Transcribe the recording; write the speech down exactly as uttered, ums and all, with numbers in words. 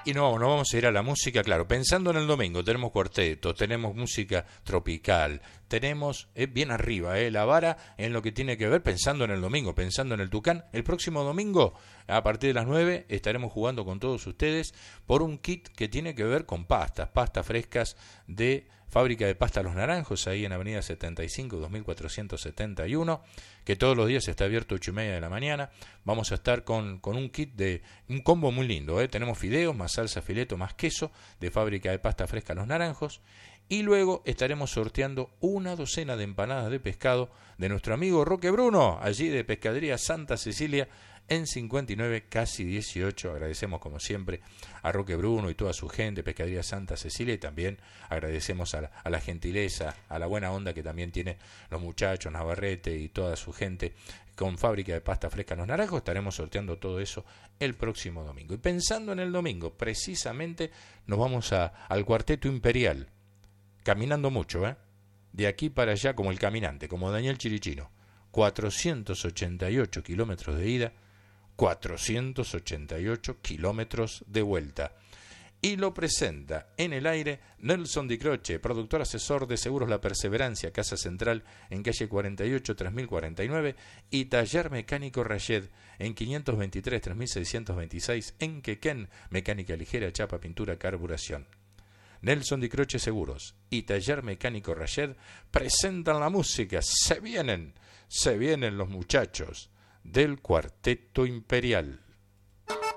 Y no, no vamos a ir a la música, claro, pensando en el domingo, tenemos cuartetos, tenemos música tropical, tenemos eh, bien arriba eh, la vara en lo que tiene que ver, pensando en el domingo, pensando en el Tucán. El próximo domingo, a partir de las nueve, estaremos jugando con todos ustedes por un kit que tiene que ver con pastas, pastas frescas de Fábrica de Pasta Los Naranjos, ahí en Avenida setenta y cinco, dos mil cuatrocientos setenta y uno, que todos los días está abierto ocho y media de la mañana. Vamos a estar con, con un kit de un combo muy lindo, ¿eh? Tenemos fideos, más salsa fileto, más queso, de Fábrica de Pasta Fresca Los Naranjos. Y luego estaremos sorteando una docena de empanadas de pescado de nuestro amigo Roque Bruno, allí de Pescadería Santa Cecilia, en cincuenta y nueve, casi dieciocho. Agradecemos como siempre a Roque Bruno y toda su gente, Pescadería Santa Cecilia, y también agradecemos a la, a la gentileza, a la buena onda que también tienen los muchachos, Navarrete y toda su gente con Fábrica de Pasta Fresca Los Naranjos. Estaremos sorteando todo eso el próximo domingo. Y pensando en el domingo, precisamente nos vamos a, al Cuarteto Imperial, caminando mucho, ¿eh? De aquí para allá como el caminante, como Daniel Chirichino, cuatrocientos ochenta y ocho kilómetros de ida, cuatrocientos ochenta y ocho kilómetros de vuelta. Y lo presenta en el aire Nelson Di Croce, productor asesor de Seguros La Perseverancia, Casa Central en calle cuarenta y ocho, tres mil cuarenta y nueve, y Taller Mecánico Rayed en quinientos veintitrés, tres mil seiscientos veintiséis en Quequén, mecánica ligera, chapa, pintura, carburación. Nelson Di Croce Seguros y Taller Mecánico Rayed presentan la música. Se vienen, se vienen los muchachos del Cuarteto Imperial.